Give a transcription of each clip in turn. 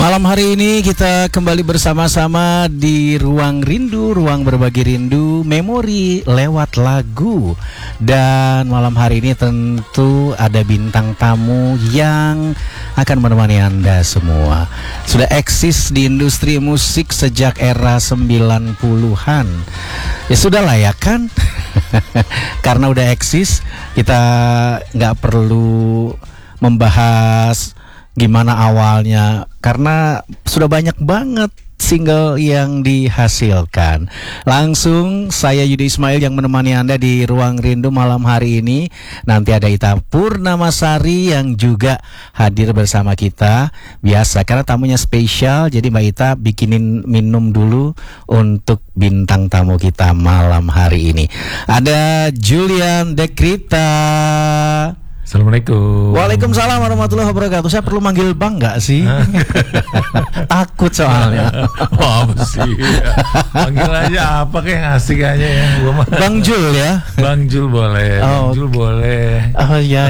Malam hari ini kita kembali bersama-sama di Ruang Rindu, Ruang Berbagi Rindu, memori lewat lagu. Dan malam hari ini tentu ada bintang tamu yang akan menemani Anda semua. Sudah eksis di industri musik sejak era 90-an. Ya sudah lah ya kan? Karena udah eksis, kita nggak perlu membahas gimana awalnya, karena sudah banyak banget single yang dihasilkan. Langsung saya Yudi Ismail yang menemani Anda di Ruang Rindu malam hari ini. Nanti ada Ita Purnamasari yang juga hadir bersama kita. Biasa, karena tamunya spesial, jadi Mbak Ita bikinin minum dulu untuk bintang tamu kita malam hari ini. Ada Julian Dekrita. Assalamualaikum. Waalaikumsalam warahmatullahi wabarakatuh. Saya perlu manggil Bang nggak sih? Takut soalnya. Apa sih? Panggil aja apa kayak asik aja ya. Bang Jul ya. Bang Jul boleh. Bang Jul boleh. Oh ya.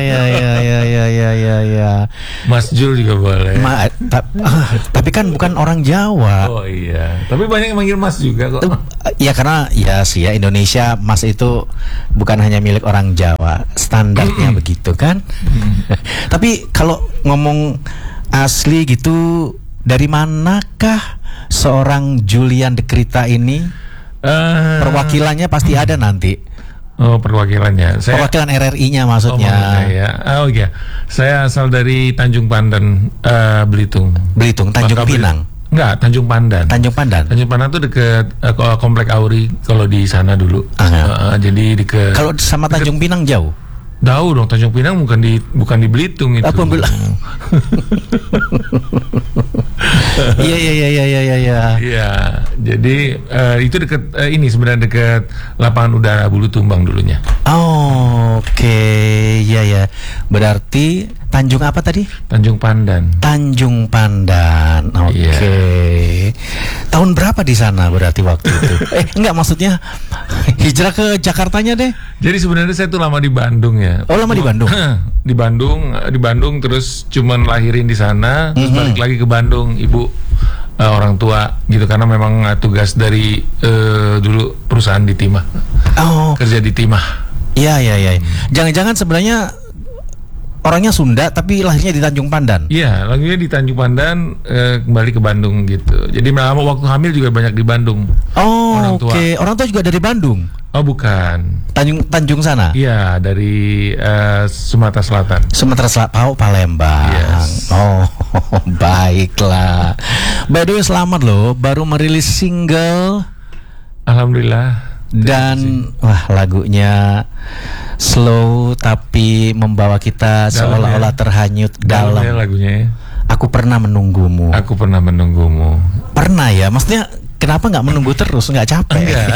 Mas Jul juga boleh. Tapi kan bukan orang Jawa. Oh iya. Tapi banyak yang manggil Mas juga kok. Ya karena ya sih ya, Indonesia Mas itu bukan hanya milik orang Jawa. Standarnya begitu kan. Tapi kalau ngomong asli gitu, dari manakah seorang Julian Dekrita ini? Perwakilannya pasti ada nanti. Oh, perwakilannya. Perwakilan RRI-nya maksudnya. Oh iya. Saya asal dari Tanjung Pandan, Belitung. Tanjung Pinang. Enggak, Tanjung Pandan. Tanjung Pandan Tuh deket Komplek Auri kalau di sana dulu. Jadi deket. Kalau sama Tanjung Pinang jauh? Jauh dong, Tanjung Pinang bukan di Belitung itu. Iya. Iya, jadi itu dekat ini sebenarnya dekat lapangan udara Bulu Tumbang dulunya. Oh, oke. Iya. Berarti Tanjung apa tadi? Tanjung Pandan. Oke. Tahun berapa di sana berarti waktu itu? Enggak, maksudnya hijrah ke Jakartanya deh. Jadi sebenarnya saya tuh lama di Bandung ya. Oh, lama di Bandung. Di Bandung terus cuman lahirin di sana, terus balik lagi ke Bandung, ibu orang tua gitu, karena memang tugas dari dulu perusahaan di Timah. Oh. Kerja di Timah. Iya. Jangan-jangan sebenarnya orangnya Sunda tapi lahirnya di Tanjung Pandan. Iya, lahirnya di Tanjung Pandan, kembali ke Bandung gitu. Jadi waktu hamil juga banyak di Bandung. Oh, oke. Orang tua juga dari Bandung? Oh, bukan. Tanjung sana? Iya, dari Sumatera Selatan. Palembang. Yes. Oh, baiklah. By the way, selamat loh, baru merilis single. Alhamdulillah. Dan wah, lagunya slow tapi membawa kita seolah-olah terhanyut dalam lagunya. Aku pernah menunggumu. Pernah ya, maksudnya kenapa nggak menunggu terus, nggak capek? Enggak.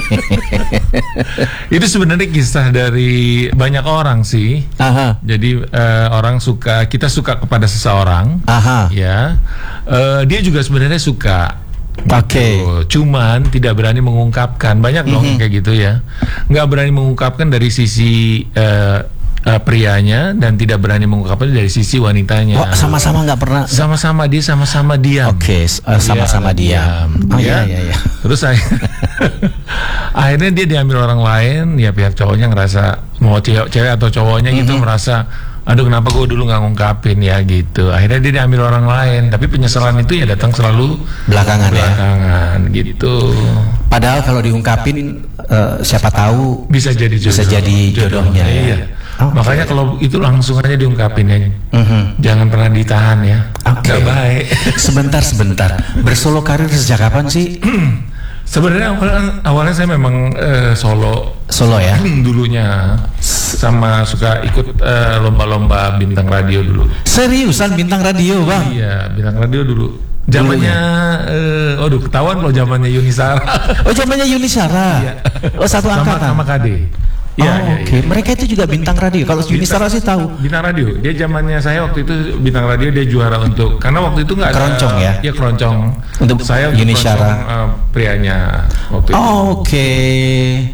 Itu sebenarnya kisah dari banyak orang sih. Jadi kita suka kepada seseorang. Ya, dia juga sebenarnya suka. Oke. Cuman tidak berani mengungkapkan. Banyak dong kayak gitu ya. Nggak berani mengungkapkan dari sisi prianya, dan tidak berani mengungkapkan dari sisi wanitanya. Sama-sama nggak pernah. Sama-sama diam. Oke, sama-sama diam. Oh iya. Terus akhirnya dia diambil orang lain. Ya pihak cowoknya ngerasa, mau cewek atau cowoknya gitu merasa, aduh kenapa gue dulu nggak ngungkapin ya gitu. Akhirnya dia diambil orang lain. Tapi penyesalan itu ya datang selalu belakangan gitu. Padahal kalau diungkapin, siapa tahu bisa jadi jodohnya. Iya. Makanya kalau itu langsung aja diungkapin ya. Jangan pernah ditahan ya. Gak baik. Sebentar. Bersolo karir sejak kapan sih? Sebenarnya awalnya saya memang solo ya. Dulunya sama suka ikut lomba-lomba bintang radio dulu. Seriusan bintang radio, Bang? Iya, bintang radio dulu. Zamannya ketahuan kalau zamannya Yunisara. Oh, zamannya Yunisara. Iya. Oh, satu angkatan. Sama KD. Oke. Mereka itu juga bintang radio. Kalau Yunisara sih tahu. Bintang radio. Dia zamannya saya waktu itu bintang radio, dia juara karena waktu itu nggak ada keroncong ya. Iya, keroncong. Untuk saya Yunisara. Prianya waktu itu. Oke.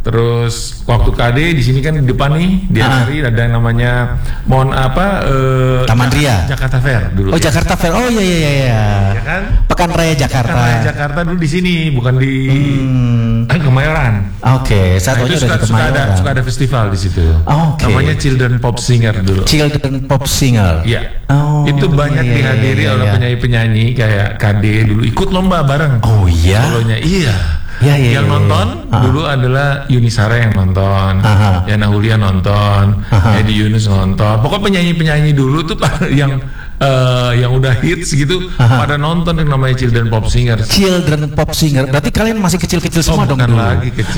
Terus waktu KD di sini kan di depan nih di hari ada yang namanya Taman Ria. Jakarta Fair dulu. Oh, Jakarta Fair. Oh iya. Ya kan? Pekan Raya Jakarta. Pekan Raya Jakarta dulu di sini, bukan di Kemayoran. Oke, satunya itu udah di Kemayoran. suka ada festival di situ. Oke. Namanya Children Pop Singer dulu. Children Pop Singer. Iya. Oh, itu banyak dihadiri oleh penyanyi-penyanyi kayak KD dulu ikut lomba bareng. Oh iya. Solonya iya. Iya. Yang nonton dulu adalah Yunisara yang nonton, Yana Hulia nonton, Edi Yunus nonton. Pokoknya penyanyi-penyanyi dulu tuh yang udah hits gitu pada nonton yang namanya Children Pop Singer. Children Pop Singer. Berarti kalian masih kecil-kecil semua dong dulu. Lagi kecil.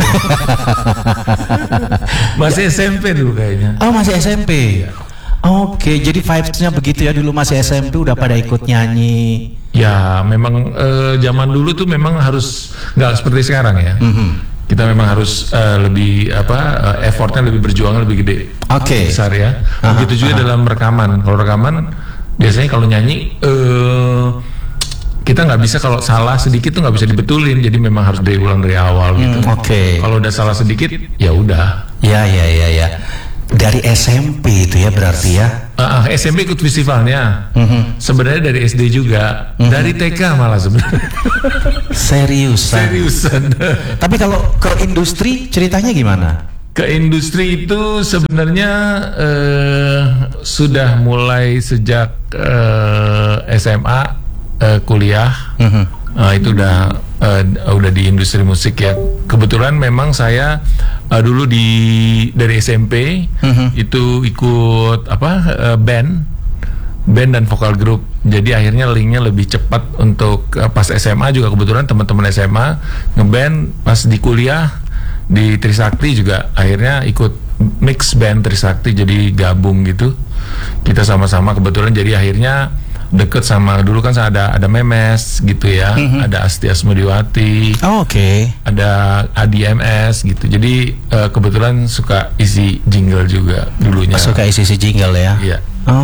Masih SMP dulu kayaknya. Oh, masih SMP. Oke, jadi vibes-nya begitu ya, dulu masih SMP udah pada ikut nyanyi. Ya, memang zaman dulu tuh memang harus nggak seperti sekarang ya. Kita memang harus lebih effortnya lebih berjuang lebih gede. Oke. Besar ya. Begitu juga dalam rekaman. Kalau rekaman biasanya kalau nyanyi kita nggak bisa, kalau salah sedikit tuh nggak bisa dibetulin, jadi memang harus diulang dari awal gitu. Oke. Kalau udah salah sedikit ya udah. Ya. Dari SMP itu ya berarti ya. SMP ikut festivalnya. Sebenarnya dari SD juga, dari TK malah sebenarnya. Seriusan. Tapi kalau ke industri ceritanya gimana? Ke industri itu sebenarnya sudah mulai sejak SMA, kuliah. Itu udah di industri musik ya. Kebetulan memang saya dulu dari SMP itu ikut band dan vokal grup. Jadi akhirnya linknya lebih cepat untuk pas SMA juga kebetulan teman-teman SMA ngeband. Pas di kuliah di Trisakti juga akhirnya ikut mix band Trisakti, jadi gabung gitu. Kita sama-sama kebetulan jadi akhirnya deket sama, dulu kan ada Memes gitu ya, ada Asti Asmodiwati, ada Adi MS gitu. Jadi kebetulan suka isi jingle juga dulunya. Suka isi jingle ya? Iya.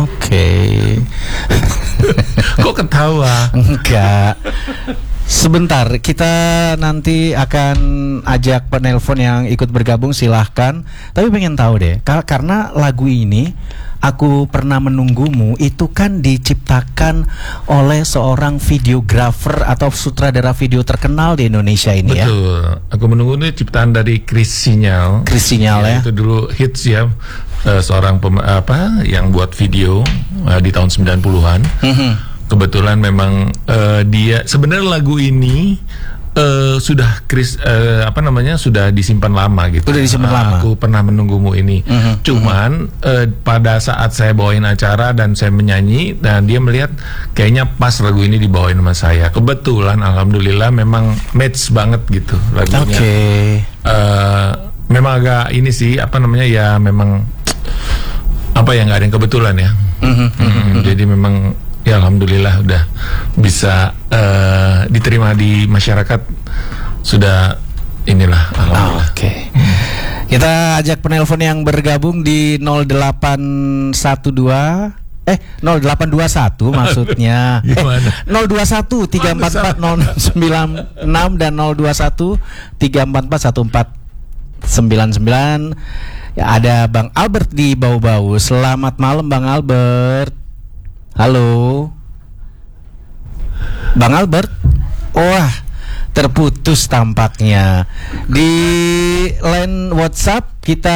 Kok ketawa? Enggak. Sebentar, kita nanti akan ajak penelpon yang ikut bergabung, silahkan. Tapi pengen tahu deh, karena lagu ini Aku Pernah Menunggumu itu kan diciptakan oleh seorang videografer atau sutradara video terkenal di Indonesia ini. Betul. Ya. Aku Menunggu ini ciptaan dari Chris Sinyal. Ya. Itu dulu hits ya, seorang yang buat video di tahun 90-an. Kebetulan memang dia sebenarnya lagu ini sudah sudah disimpan lama gitu. Sudah disimpan lama. Aku Pernah Menunggumu ini. Cuman pada saat saya bawain acara dan saya menyanyi, dan dia melihat kayaknya pas lagu ini dibawain sama saya. Kebetulan alhamdulillah memang match banget gitu lagunya. Memang agak ini sih ya memang nggak ada yang kebetulan ya. Jadi memang ya alhamdulillah udah bisa diterima di masyarakat, sudah inilah alhamdulillah. Kita ajak penelpon yang bergabung di 0812 0821 maksudnya. 021 344 096 dan 021 344 1499. Ya, ada Bang Albert di Bau-Bau. Selamat malam Bang Albert. Halo Bang Albert. Wah, terputus tampaknya. Di line WhatsApp kita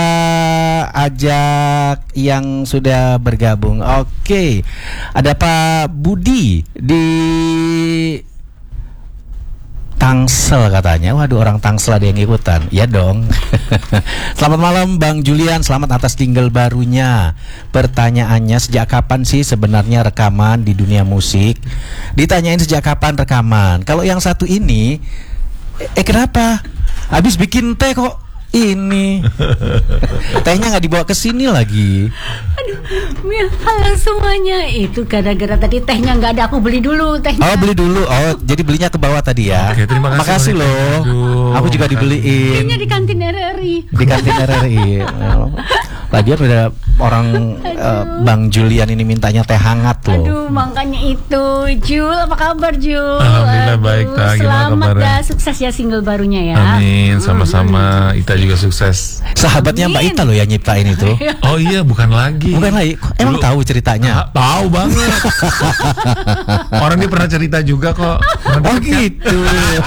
ajak yang sudah bergabung. Oke. Ada Pak Budi di Tangsel katanya. Waduh, orang Tangsel ada yang ikutan. Ya dong. Selamat malam Bang Julian, selamat atas jingle barunya. Pertanyaannya, sejak kapan sih sebenarnya rekaman di dunia musik? Ditanyain sejak kapan rekaman. Kalau yang satu ini kenapa? Habis bikin teh kok ini tehnya nggak dibawa ke sini lagi. Aduh, halo semuanya. Itu gara-gara tadi tehnya nggak ada, aku beli dulu tehnya. Oh, beli dulu. Oh, jadi belinya ke bawah tadi ya. Oke, terima kasih. Makasih loh. Aku juga dibeliin. Belinya di kantin RRI. Di kantin RRI. Lagian udah orang Bang Julian ini mintanya teh hangat loh. Aduh, makanya itu. Jul, apa kabar Jul? Alhamdulillah baik, Ta. Gimana Selamat kabarnya? dah, sukses ya single barunya ya. Amin, sama-sama. Ita juga sukses. Sahabatnya Mbak Ita loh yang nyiptain itu. Oh iya, bukan lagi. Bukan lagi. Emang Dulu- tahu ceritanya? Tahu banget. Orang dia pernah cerita juga kok. Oh gitu.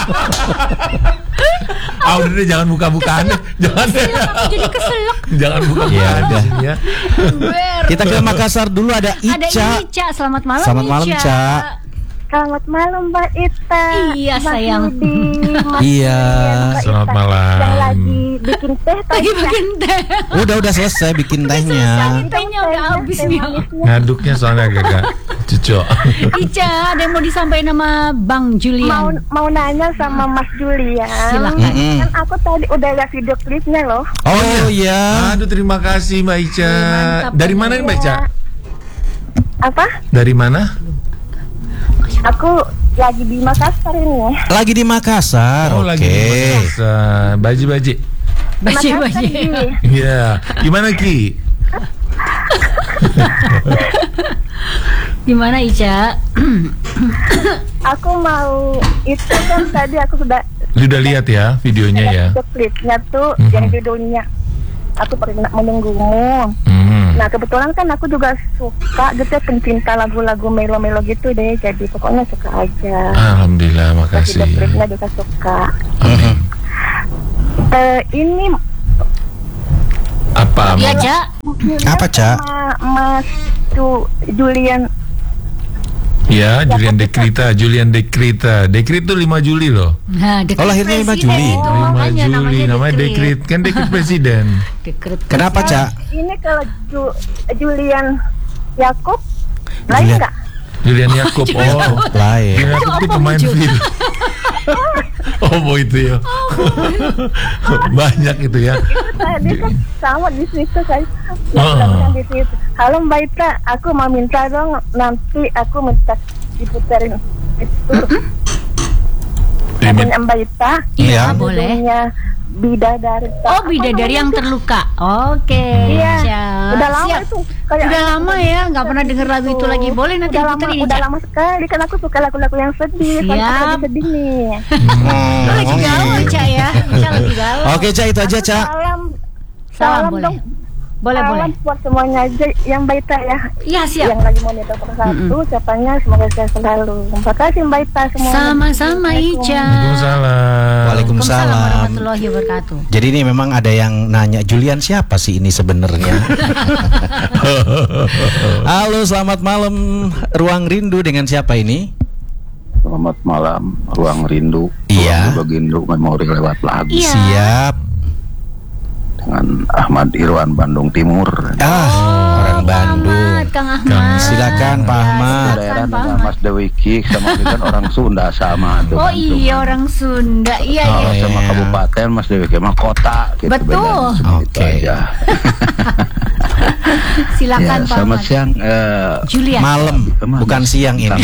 Udah deh, jangan buka-bukaan deh. Jangan deh. Jadi keselak. Jangan Ya buka-bukaan udah. di sini ya. Kita ke Makassar dulu, ada Ada Ica. Ica, selamat malam Selamat malam, Ica. Ca. Selamat malam Mbak Ita. Iya, Mas sayang. Yudi, Mas Iya. Julian, Mbak Selamat Ita. malam. Yang lagi bikin teh Lagi tadi ya. bikin teh. Udah selesai bikin tehnya. Tehnya udah habis Teh nih. manisnya. Ngaduknya soalnya agak cucok. Ica, ada yang mau disampaikan sama Bang Julian? Mau nanya sama Mas Julian. Silakan. Mm-mm. Kan aku tadi udah lihat video klipnya loh. Oh iya. Aduh, terima kasih Mbak Ica. Mantap. Dari mana nih Mbak Ica? Apa? Dari mana? Aku lagi di Makassar ini. Lagi di Makassar. Oh, lagi di Oke. Makassar. Baji-baji. Baca-baca. Makassar ini. Iya. Gimana Ki? Gimana Ica? Aku mau itu kan tadi aku sudah Lu udah lihat ya videonya ya? video klipnya tuh Mhm. yang judulnya Aku Pernah Menunggumu. Hmm. Nah kebetulan kan aku juga suka gitu ya, pencinta lagu-lagu melo-melo gitu deh. Jadi pokoknya suka aja. Alhamdulillah, Video makasih. klipnya juga suka. Amin. Ini Apa? Iya, Mbak? Ca. Apa, Ca? sama Mas Julian. Ya, Julian Dekrita. Dekrit tuh 5 Juli loh. Nah, dekret Oh, lahirnya 5 presiden Juli. itu, 5 makanya Juli, namanya Dekrit. Kan Dekrit Presiden. Dekret Kenapa, Ca? Ini kalau Julian Yakub lain Julian. nggak? Julian Yakob. Oh, Lain. Julian Yakob itu pemain film. Oh, itu ya. Banyak itu ya. Tadi kan sama di situ saya. Ah. Di situ. Halo Mbak Ita, aku mau minta dong nanti aku minta diputarin itu. Lagunya Mbak Ita. Iya. boleh. Judulnya Bidadari. Oh, bidadari yang terluka. Oke. Iya. Ca. Udah lama Siap. itu. Kayak Udah lama ya, nggak pernah denger lagu itu lagi. Boleh nanti udah lama, puterin udah Ica. lama sekali kan aku suka lagu-lagu yang sedih. Soalnya aku Siap. lagi sedih nih. Lu lagi galau Ca ya. Ica lagi galau. Oke, Ca, itu aja, Ca. Salam, Salam boleh. dong. Boleh, Salam boleh. buat semuanya aja yang Mbak Ita ya. Iya, siap. Yang lagi monitor persatu, siapanya semoga saya selalu. Terima kasih Mbak Ita semua. Sama-sama Ica. Waalaikumsalam. Waalaikumsalam. warahmatullahi wabarakatuh. Jadi ini memang ada yang nanya, Julian siapa sih ini sebenarnya? Halo, selamat malam Ruang Rindu, dengan siapa ini? Selamat malam, Ruang Rindu. Iya. Ruang Rindu memori lewat lagu Iya. Siap. dengan Ahmad Irwan Bandung Timur. Orang Bandung. Ahmad, Kang Ahmad. Silakan Pak Ahmad. Daerah Pak dengan Ahmad. Mas Dewi Kik sama ini kan orang Sunda sama tuh. Oh iya, orang Sunda. Iya, Kalau iya. sama Iya. kabupaten Mas Dewi Kik mah kota gitu. Betul. bedanya. Cuma itu Oke. aja. Silakan Ya, Pak selamat Ahmad. siang. Julian. Malam, bukan siang ini.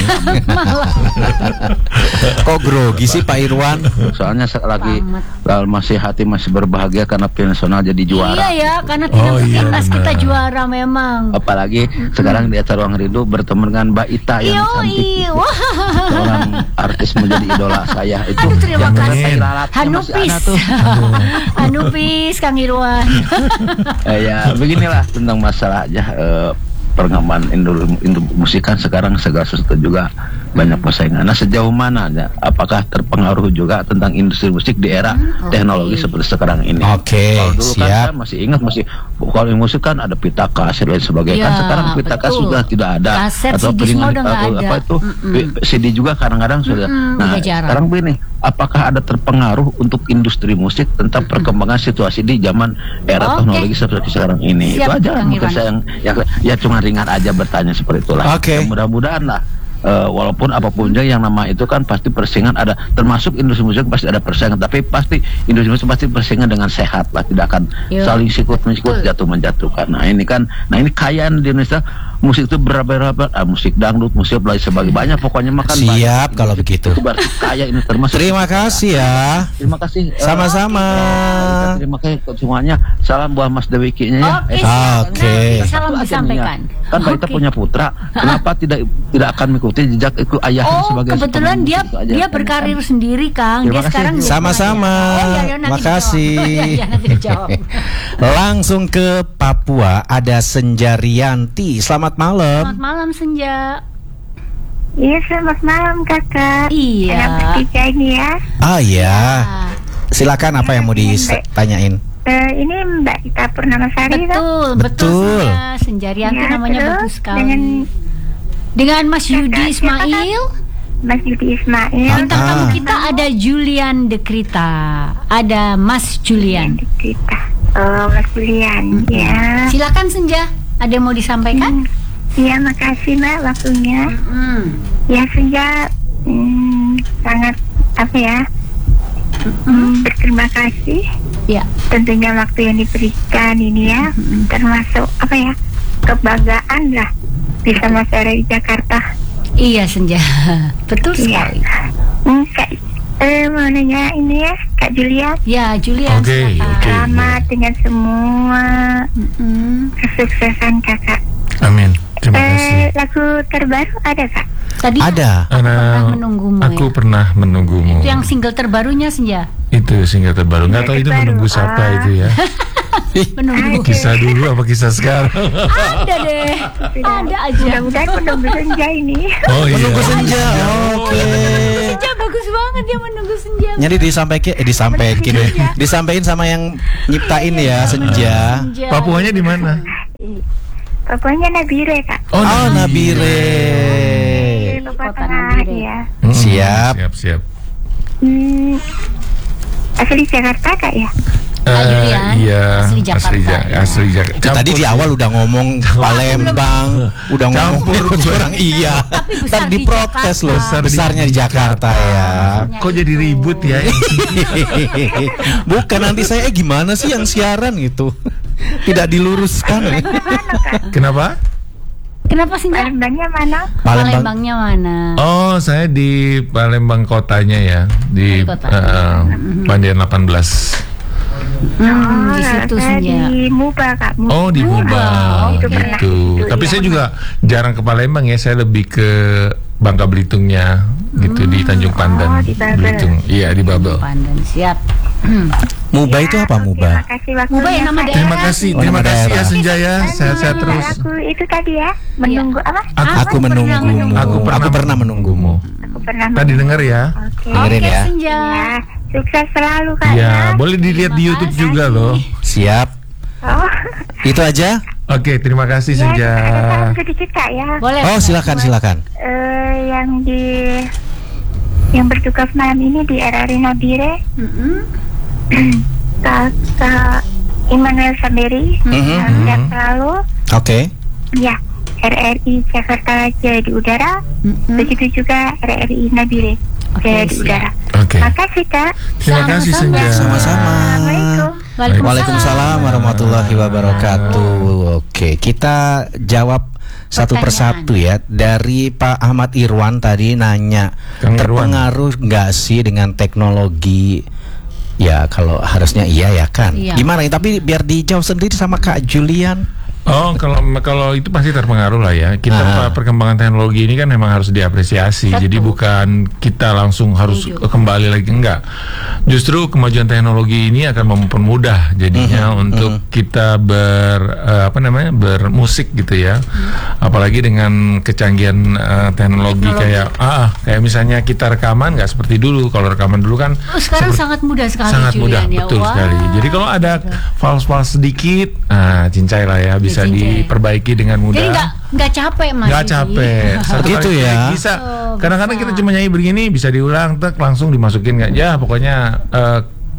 Kok grogi sih Pak Irwan? Soalnya lagi Ahmad. masih hati masih berbahagia karena tim nasional jadi juara. Iya ya, karena timnas Oh, iya, timnas kita benar. juara memang. Apalagi sekarang di acara Ruang Rindu bertemu dengan Mbak Ita yang cantik. Yoi, wah. Seorang artis menjadi idola saya itu. Aduh, terima yang benar kasih. saya lalatnya masih Hanupis. ada tuh. Hanupis, Kang Irwan. Ya beginilah tentang masalah aja perkembangan musik kan sekarang segala sesuatu juga banyak persaingan. Nah sejauh mana ya, apakah terpengaruh juga tentang industri musik di era teknologi seperti sekarang ini? Oke, Kalau dulu kan siap. saya masih ingat kalau musik kan ada pita kaset dan sebagainya. Kan Ya, sekarang pita kaset betul. sudah tidak ada. Kaset, atau CD semua piringan udah nggak ada. apa itu CD juga kadang-kadang sudah. Nah udah jarang. sekarang begini, apakah ada terpengaruh untuk industri musik tentang perkembangan situasi di zaman era Oke. teknologi seperti sekarang ini? Siap, Itu aja Kang mungkin Irwan. saya ya cuma ringan aja bertanya seperti itulah. Oke. Ya, mudah-mudahan lah. Walaupun apapun juga yang nama itu kan pasti persaingan ada, termasuk industri musik pasti ada persaingan, tapi pasti industri musik pasti persaingan dengan sehat lah, tidak akan Yo. saling sikut-sikut Betul. jatuh menjatuhkan. Nah ini kayaan di Indonesia musik itu berapa musik dangdut, musik lain sebagainya, banyak pokoknya makan. Siap kalau begitu. Itu berarti kaya ini termasuk. Terima kasih ya. Terima kasih. Sama-sama. Terima kasih semuanya. Salam buat Mas Dewiki-nya ya. Oke, Oke. nanti salam disampaikan. Kan Mbak Ita punya putra, kenapa tidak akan mengikuti jejak itu ayahnya Oh, sebagai kebetulan seorang dia musik aja, dia kan? berkarir sendiri, Kang. Terima Dia kasih. sekarang jadi Sama-sama. penyanyi. Nanti Makasih. dijawab. Iya, nanti dijawab. Langsung ke Papua ada Senjarianti. Selamat malam. Selamat malam Senja. Iya, selamat malam kakak. Iya. Anak bertiga ini ya. Ah ya. Silakan apa yang mau ditanyain? Ini Mbak Ita Purnamasari kan? Betul, Betul. Senja. Senjarianti Ya, namanya terus bagus sekali. dengan Dengan Mas Yudi Kakak, siapa, Ismail. Mas Yudi Ismail. Bintang tamu Ah. kita ada Julian Dekrita. Ada Mas Julian. Kita. Oh, Mas Julian. Ya. Silakan Senja. Ada yang mau disampaikan? Iya, makasih Mbak waktunya. Ya, Senja sangat apa ya? Berterima kasih. Ya. Tentunya waktu yang diberikan ini ya, termasuk apa ya, kebanggaan lah bisa masuk di Jakarta. Iya Senja. Betul Iya. sekali. Kak, mau nanya ini ya, Kak Julia. Ya, Julian. Oke, silakan. oke. Selamat dengan semua kesuksesan kakak. Amin. Terima kasih. Lagu terbaru ada Kak? Tadi Ada. pernah menunggumu Aku ya. pernah menunggumu. Itu yang single terbarunya Senja. Itu single terbaru. Nggak tahu itu Terbaru. menunggu siapa itu ya. Menunggu. Kisah dulu apa kisah sekarang? Ada deh. Ada aja. Mudah-mudahan menunggu senja ini. Oh iya. Menunggu senja. Oke. Senja bagus banget dia menunggu senja. Jadi disampaikan sama yang nyiptain ya Senja. Senja. Papuanya di mana? Pokoknya Nabire Kak. Oh, Nabire. Papua Kota Tengah Nabire. ya. Siap. Siap. Asli Jakarta Kak ya? Julian, Iya. asli Jakarta. Asli Jakarta. Itu tadi di awal udah ngomong Palembang, udah ngomong orang iya. besar Tadi di protes loh, Jakarta. besarnya di Jakarta ya. Kok jadi ribut ya? Bukan nanti saya gimana sih yang siaran gitu. Tidak diluruskan. Kenapa? Kenapa Senja? Palembangnya mana? Palembangnya mana? Oh, saya di Palembang kotanya ya, di Kota. Pandian 18. Di situ saya Senja. di Muba Kak. Oh, di Muba Itu pernah gitu. itu, Tapi iya. saya juga jarang ke Palembang ya, saya lebih ke Bangka Belitungnya gitu, di Tanjung Pandan. di Babel. Belitung. Iya, di Babel. Pandan siap. Muba itu apa Muba? Terima kasih waktunya. Muba yang nama Kak. daerah. Terima kasih Oh, nama ya daerah. Senjaya, sehat-sehat terus. Aku itu tadi ya, menunggu apa? Aku menunggumu. Aku pernah menunggumu. Aku pernah Tadi dengar ya. Oke. Dengerin Oke ya. Senja. Ya, sukses selalu Kak Iya, ya. boleh dilihat di YouTube juga loh. Siap. Oh. Itu aja. Oke, terima kasih Ya, Senja. ada salam sedikit Kak ya. Boleh. Oh, silakan. Yang bertugas malam ini di RRI Nabire, Kakak Immanuel Samberi, sehat selalu. Oke. Ya, RRI Jakarta Jaya di udara, begitu juga RRI Nabire Jaya di siap. udara. Oke. Makasih Kak. Terima kasih Senja. Sama-sama. Assalamualaikum. Waalaikumsalam warahmatullahi wabarakatuh. Oke, kita jawab satu persatu ya. Dari Pak Ahmad Irwan tadi nanya, Kang Irwan. terpengaruh nggak sih dengan teknologi? Ya kalau harusnya iya ya kan. Iya. Gimana? Tapi biar dijawab sendiri sama Kak Julian. Oh, kalau itu pasti terpengaruh lah ya. Kita perkembangan teknologi ini kan memang harus diapresiasi. Betul. Jadi bukan kita langsung harus kembali lagi, enggak. Justru kemajuan teknologi ini akan mempermudah jadinya untuk kita bermusik gitu ya. Apalagi dengan kecanggihan teknologi kayak misalnya kita rekaman nggak seperti dulu. Kalau rekaman dulu kan Oh, sekarang sangat mudah sekali sangat mudah, Julian, ya. betul Wah. sekali. Jadi kalau ada fals-fals sedikit, cincai lah ya, bisa cincai. diperbaiki dengan mudah. Jadi nggak capek Mas. Nggak Yudi. capek. Satu Begitu kali ya. Bisa. Oh, Kadang-kadang bisa. kita cuma nyanyi begini, bisa diulang, langsung dimasukin nggak? Ya pokoknya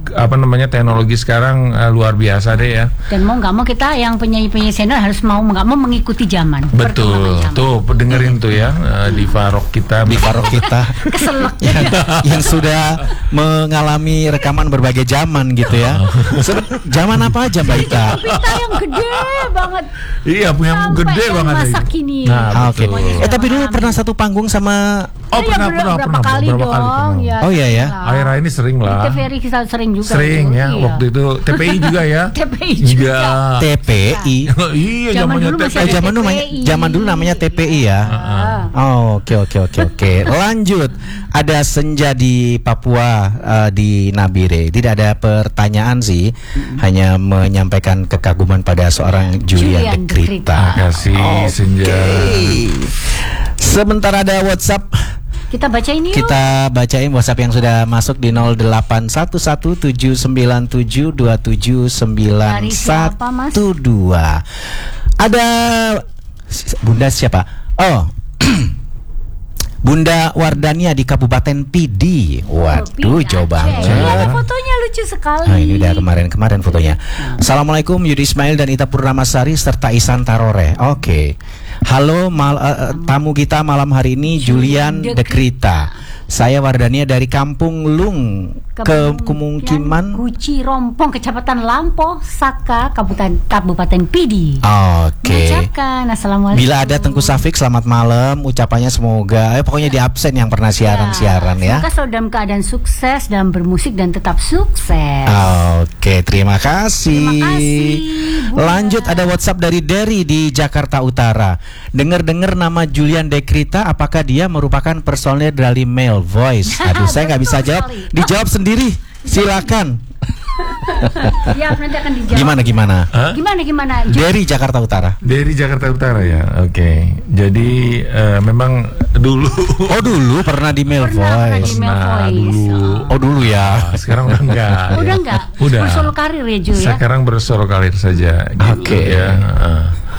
teknologi sekarang luar biasa deh ya. Dan mau nggak mau kita yang penyanyi-penyanyi senior harus mau nggak mau mengikuti zaman. Betul. Zaman. Tuh dengerin tuh ya di Farok kita. Keselak yang sudah mengalami rekaman berbagai zaman gitu ya. Zaman apa aja Mbak Ita? Kita yang gede banget. Iya, punya gede banget. Masa kini. Nah, Oke. betul. Tapi dulu pernah satu panggung sama. Oh, pernah berapa kali beberapa kali dong. pernah. Ya, Oh iya ya. Akhir-akhir ini sering lah. TVRI kita sering juga. Sering itu, ya, iya. waktu itu TPI juga ya. TPI juga. Iya. TPI. Iya, Zaman zamannya dulu masih TPI. ada Zaman dulu namanya TPI ya. Oh, oke. Lanjut. Ada senja di Papua di Nabire. Tidak ada pertanyaan sih, hanya menyampaikan kekaguman pada seorang Julian de Krita. Kasih senja. Sebentar ada WhatsApp. Kita baca ini yuk. Kita bacain WhatsApp yang sudah masuk di 081179279112. Ada Bunda siapa? Oh. Bunda Wardania di Kabupaten Pidi. Waduh, jauh banget. Ada fotonya lucu sekali. Nah, ini udah kemarin fotonya. Assalamualaikum Yudi Ismail dan Ita Purnamasari serta Isan Tarore. Oke. Halo tamu kita malam hari ini Julian de Krita. Saya Wardania dari Kampung Lung, Kemungkinan Guci Rompong, Kecamatan Lampo, Saka, Kabupaten Pidi. Oke. Mengucapkan Assalamualaikum. Bila ada Tengku Safik, selamat malam. Ucapannya semoga, pokoknya di absen yang pernah siaran ya. Semoga selalu dalam keadaan sukses dalam bermusik dan tetap sukses. Oke, terima kasih. Terima kasih, Bunda. Lanjut, ada WhatsApp dari Derry di Jakarta Utara. Dengar-dengar nama Julian de Krita, apakah dia merupakan personil dari Male Voice? Aduh, saya nggak bisa Betul jawab. sekali. Dijawab sendiri. Silakan. Ya, nanti akan dijawab. Gimana? Gimana? Dari Jakarta Utara. Dari Jakarta Utara ya. Oke. Jadi memang dulu. Oh, dulu pernah di Male Pernah di Voice. Male Voice. dulu. Oh, dulu ya. Sekarang udah enggak. Udah enggak? Udah. Bersolo karir ya, Ju ya? Sekarang bersolo karir saja gitu. Oke. Ya.